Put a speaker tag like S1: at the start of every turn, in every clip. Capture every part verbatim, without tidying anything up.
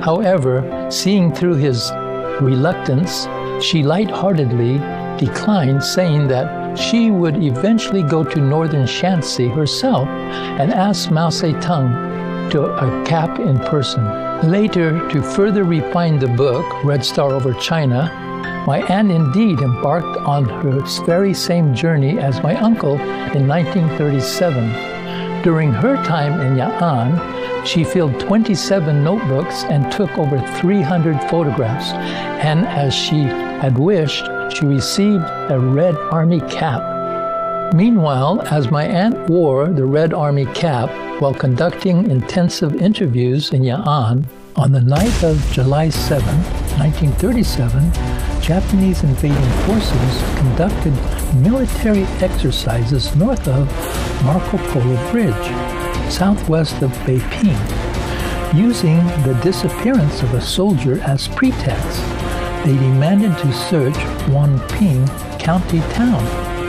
S1: However, seeing through his reluctance, she lightheartedly declined, saying that she would eventually go to northern Shanxi herself and ask Mao Zedong to a cap in person. Later, to further refine the book, Red Star Over China, my aunt indeed embarked on her very same journey as my uncle in nineteen thirty-seven. During her time in Ya'an, she filled twenty-seven notebooks and took over three hundred photographs. And as she had wished, she received a Red Army cap. Meanwhile, as my aunt wore the Red Army cap while conducting intensive interviews in Ya'an, on the night of July seventh, nineteen thirty-seven, Japanese invading forces conducted military exercises north of Marco Polo Bridge, southwest of Beiping, using the disappearance of a soldier as pretext. They demanded to search Wanping County town.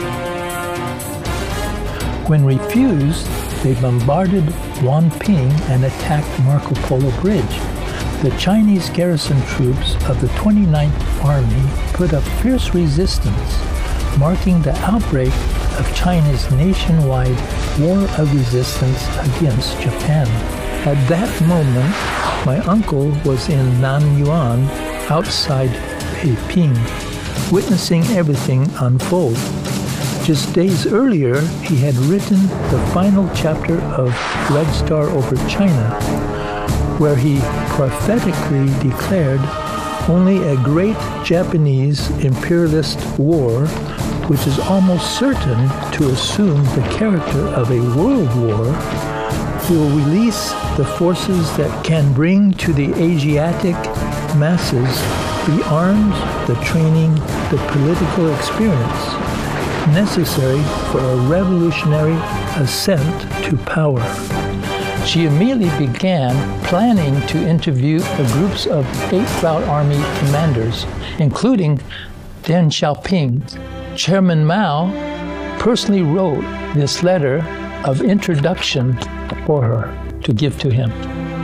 S1: When refused, they bombarded Wanping and attacked Marco Polo Bridge. The Chinese garrison troops of the twenty-ninth Army put up fierce resistance, marking the outbreak of China's nationwide war of resistance against Japan. At that moment, my uncle was in Nanyuan, outside Beiping, witnessing everything unfold. Just days earlier, he had written the final chapter of Red Star Over China, where he prophetically declared only a great Japanese imperialist war, which is almost certain to assume the character of a world war, will release the forces that can bring to the Asiatic masses the arms, the training, the political experience necessary for a revolutionary ascent to power. She immediately began planning to interview the groups of eighth Route Army commanders, including Deng Xiaoping. Chairman Mao personally wrote this letter of introduction for her to give to him.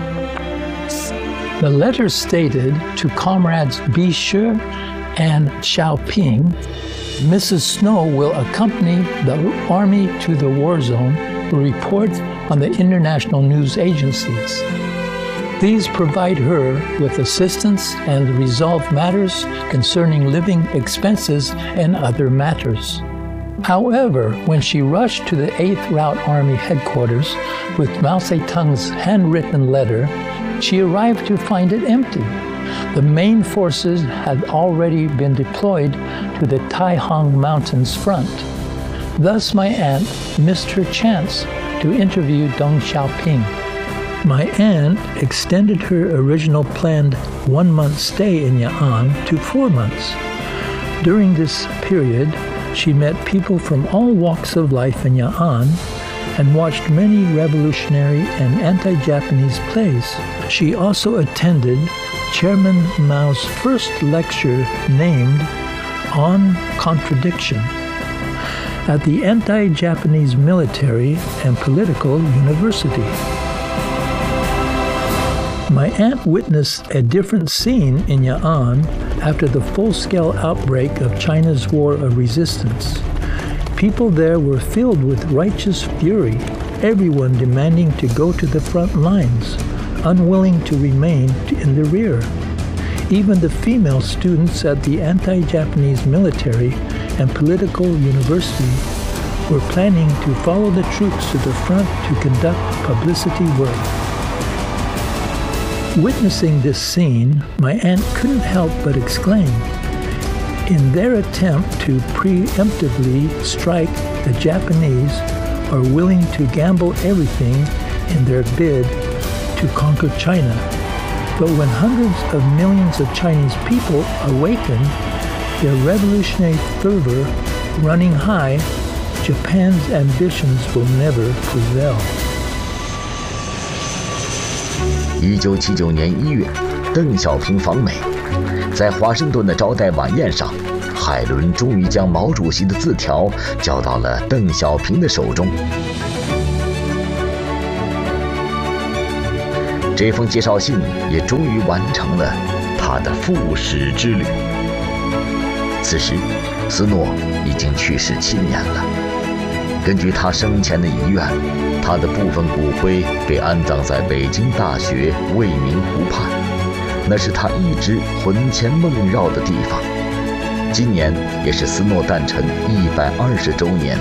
S1: The letter stated to comrades Bishe and Xiaoping, Missus Snow will accompany the Army to the war zone to report on the international news agencies. These provide her with assistance and resolve matters concerning living expenses and other matters. However, when she rushed to the eighth Route Army headquarters with Mao Zedong's handwritten letter, she arrived to find it empty. The main forces had already been deployed to the Taihang Mountains front. Thus, my aunt missed her chance to interview Deng Xiaoping. My aunt extended her original planned one-month stay in Ya'an to four months. During this period, she met people from all walks of life in Ya'an and watched many revolutionary and anti-Japanese plays. She also attended Chairman Mao's first lecture named On Contradiction at the Anti-Japanese Military and Political University. My aunt witnessed a different scene in Ya'an after the full-scale outbreak of China's War of Resistance. People there were filled with righteous fury, everyone demanding to go to the front lines, unwilling to remain in the rear. Even the female students at the Anti-Japanese Military and Political University were planning to follow the troops to the front to conduct publicity work. Witnessing this scene, my aunt couldn't help but exclaim, in their attempt to preemptively strike, the Japanese are willing to gamble everything in their bid to conquer China. But when hundreds of millions of Chinese people awaken, their revolutionary fervor running high, Japan's ambitions will never prevail.
S2: 一九七九年一月，邓小平访美，在华盛顿的招待晚宴上，海伦终于将毛主席的字条交到了邓小平的手中。 这封介绍信也终于完成了他的赴死之旅。此时，斯诺已经去世七年了。根据他生前的遗愿，他的部分骨灰被安葬在北京大学未名湖畔，那是他一直魂牵梦绕的地方。今年也是斯诺诞辰一百二十周年。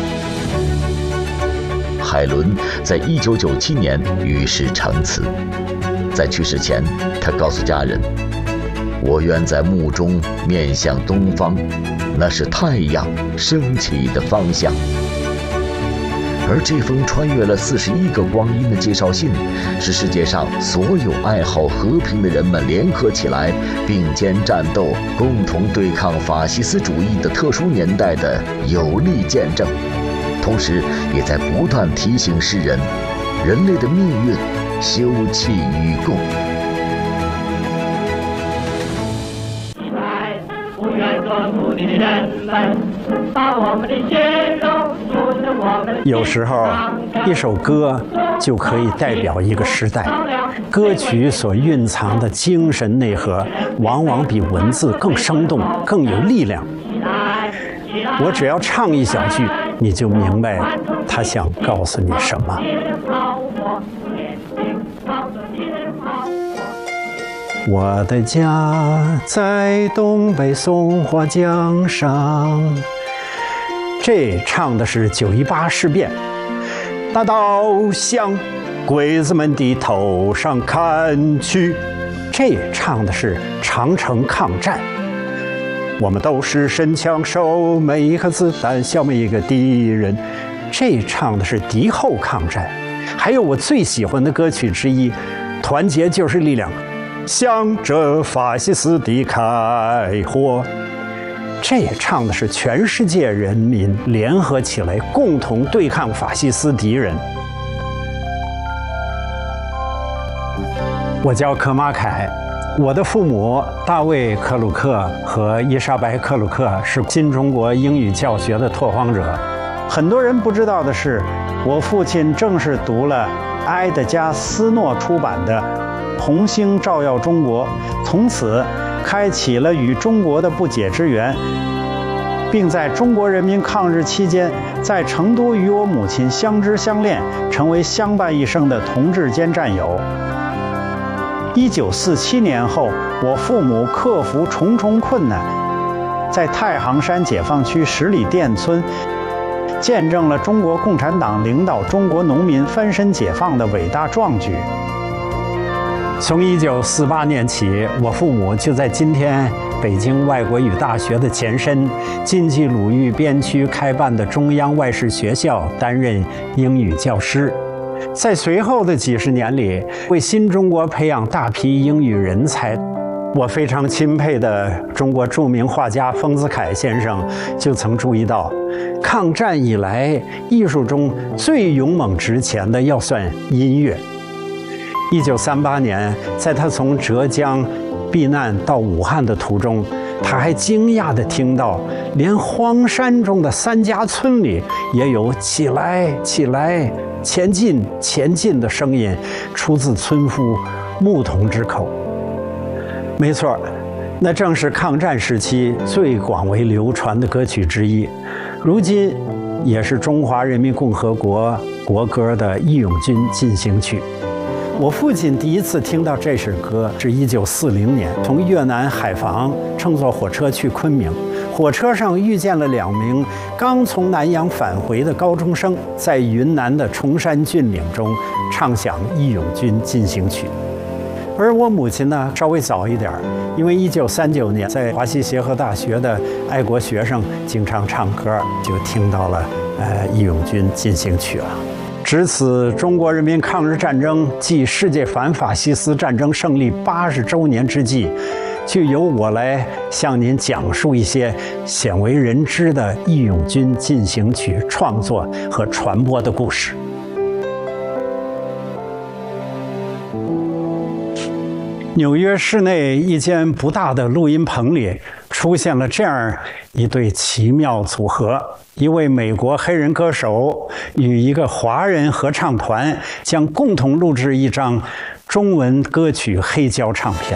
S2: 海伦在一九九七年与世长辞，在去世前，他告诉家人：“我愿在墓中面向东方，那是太阳升起的方向。”而这封穿越了四十一个光阴的介绍信，是世界上所有爱好和平的人们联合起来，并肩战斗，共同对抗法西斯主义的特殊年代的有力见证，同时也在不断提醒世人，人类的命运休戚与共。
S3: 有时候，一首歌就可以代表一个时代。歌曲所蕴藏的精神内核，往往比文字更生动、更有力量。我只要唱一小句，你就明白他想告诉你什么。我的家在东北松花江上。这唱的是九一八事变，大刀向鬼子们的头上砍去。这唱的是长城抗战，我们都是神枪手，每一颗子弹消灭一个敌人。这唱的是敌后抗战。还有我最喜欢的歌曲之一，团结就是力量，向着法西斯的开火。这也唱的是全世界人民联合起来，共同对抗法西斯敌人。我叫科马凯，我的父母大卫·克鲁克和伊莎白·克鲁克是新中国英语教学的拓荒者。很多人不知道的是，我父亲正是读了埃德加·斯诺出版的《红星照耀中国》，从此开启了与中国的不解之缘，并在中国人民抗日期间，在成都与我母亲相知相恋，成为相伴一生的同志兼战友。一九四七年后，我父母克服重重困难，在太行山解放区十里店村，见证了中国共产党领导中国农民翻身解放的伟大壮举。从一九四八年起，我父母就在今天北京外国语大学的前身晋冀鲁豫边区开办的中央外事学校担任英语教师。在随后的几十年里，为新中国培养大批英语人才。我非常钦佩的中国著名画家丰子恺先生就曾注意到，抗战以来，艺术中最勇猛直前的要算音乐。一九三八年，在他从浙江避难到武汉的途中，他还惊讶地听到，连荒山中的三家村里也有“起来，起来，前进，前进”的声音，出自村夫牧童之口。没错，那正是抗战时期最广为流传的歌曲之一，如今也是中华人民共和国国歌的《义勇军进行曲》。我父亲第一次听到这首歌是一九四零年，从越南海防乘坐火车去昆明，火车上遇见了两名刚从南洋返回的高中生，在云南的崇山峻岭中唱响《义勇军进行曲》。而我母亲呢，稍微早一点，因为一九三九年在华西协和大学的爱国学生经常唱歌，就听到了呃《义勇军进行曲》了。值此中国人民抗日战争暨世界反法西斯战争胜利八十周年之际，就由我来向您讲述一些鲜为人知的《义勇军进行曲》创作和传播的故事。纽约市内一间不大的录音棚里，出现了这样一对奇妙组合：一位美国黑人歌手与一个华人合唱团将共同录制一张中文歌曲黑胶唱片。